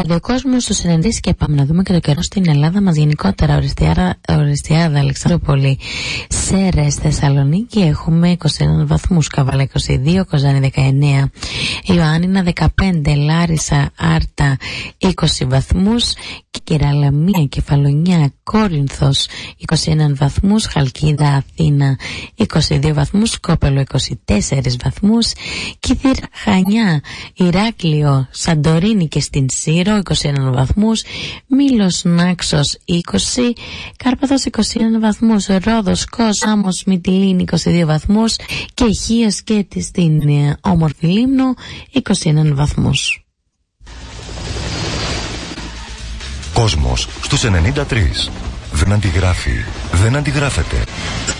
Δηλαδή ο κόσμος του συναντήσει και πάμε να δούμε και το καιρό στην Ελλάδα μας γενικότερα. Οριστιάδα, Αλεξανδρούπολη, Σέρρες, Θεσσαλονίκη έχουμε 21 βαθμούς, Καβάλα 22, Κοζάνη 19, Ιωάννινα 15, Λάρισα, Άρτα 20 βαθμούς, Κυραλαμία, Κεφαλονιά, Κόρινθος 21 βαθμούς, Χαλκίδα, Αθήνα 22 βαθμούς, Σκόπελο 24 βαθμούς, Κηδήρα, Χανιά, Ηράκλειο, Σαντορίνη και στην Σύρο 21 βαθμούς, Μήλος, Νάξος 20, Κάρπαθος 21 βαθμούς, Ρόδος, Κος, Σάμος, Μυτιλήνη 22 βαθμούς και Χίος και στην όμορφη Λίμνο 21 βαθμούς. Κόσμος στους 93. Δεν αντιγράφει, δεν αντιγράφεται.